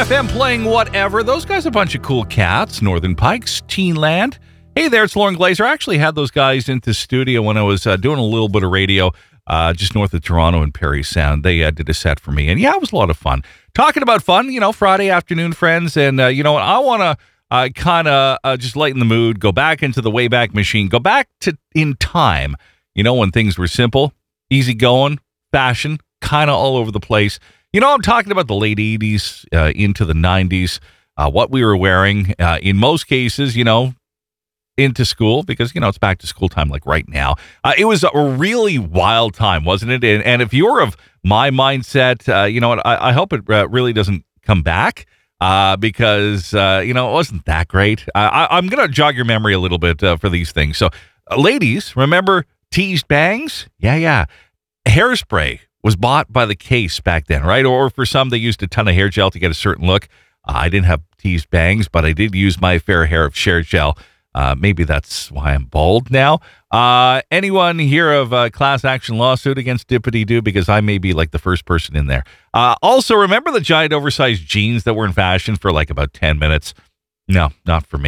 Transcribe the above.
FM playing whatever. Those guys are a bunch of cool cats. Northern Pikes, Teenland. Hey there, it's Lauren Glazer. I actually had those guys into studio when I was doing a little bit of radio just north of Toronto and Parry Sound. They did a set for me. And yeah, it was a lot of fun. Talking about fun, Friday afternoon, friends. And I want to kind of just lighten the mood, go back into the Wayback Machine, go back to in time, when things were simple, easy going, fashion, kind of all over the place. I'm talking about the late 80s into the 90s, what we were wearing, in most cases, into school, because, it's back to school time like right now. It was a really wild time, wasn't it? And if you're of my mindset, I hope it really doesn't come back because, it wasn't that great. I'm going to jog your memory a little bit for these things. So, ladies, remember teased bangs? Yeah. Hairspray was bought by the case back then, right? Or for some, they used a ton of hair gel to get a certain look. I didn't have teased bangs, but I did use my fair share of hair gel. Maybe that's why I'm bald now. Anyone hear of a class action lawsuit against Dippity Doo? Because I may be like the first person in there. Also, remember the giant oversized jeans that were in fashion for like about 10 minutes? No, not for me.